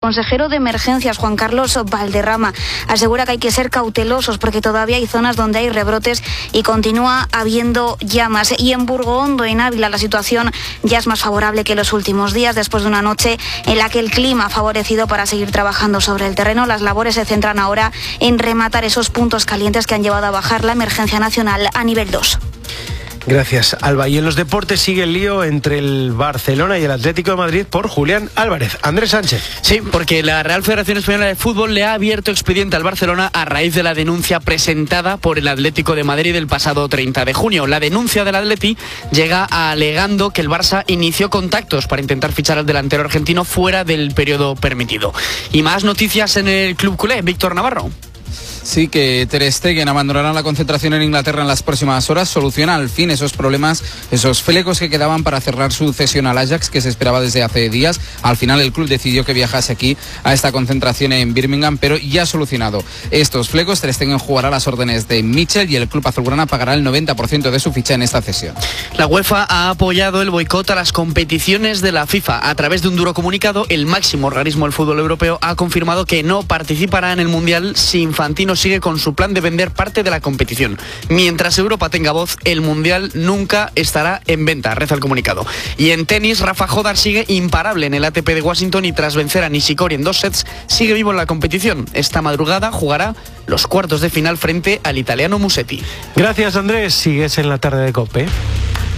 consejero de Emergencias, Juan Carlos Valderrama, asegura que hay que ser cautelosos porque todavía hay zonas donde hay rebrotes y continúa habiendo llamas. Y en Burgondo, en Ávila, la situación ya es más favorable que los últimos días, después de una noche en la que el clima ha favorecido para seguir trabajando sobre el terreno. Las labores se centran ahora en rematar esos puntos calientes que han llevado a bajar la emergencia nacional a nivel 2. Gracias, Alba. Y en los deportes sigue el lío entre el Barcelona y el Atlético de Madrid por Julián Álvarez. Andrés Sánchez. Sí, porque la Real Federación Española de Fútbol le ha abierto expediente al Barcelona a raíz de la denuncia presentada por el Atlético de Madrid el pasado 30 de junio. La denuncia del Atleti llega alegando que el Barça inició contactos para intentar fichar al delantero argentino fuera del periodo permitido. Y más noticias en el club culé. Víctor Navarro. Sí, que Ter Stegen abandonará la concentración en Inglaterra en las próximas horas. Soluciona al fin esos problemas, esos flecos que quedaban para cerrar su cesión al Ajax, que se esperaba desde hace días. Al final el club decidió que viajase aquí a esta concentración en Birmingham, pero ya ha solucionado estos flecos. Ter Stegen jugará a las órdenes de Mitchell y el club azulgrana pagará el 90% de su ficha en esta cesión. La UEFA ha apoyado el boicot a las competiciones de la FIFA. A través de un duro comunicado, el máximo organismo del fútbol europeo ha confirmado que no participará en el Mundial si Infantino sigue con su plan de vender parte de la competición. Mientras Europa tenga voz, el Mundial nunca estará en venta, reza el comunicado. Y en tenis, Rafa Jodar sigue imparable en el ATP de Washington y tras vencer a Nishikori en 2 sets, sigue vivo en la competición. Esta madrugada jugará los cuartos de final frente al italiano Musetti. Gracias, Andrés. Sigues en la tarde de COPE.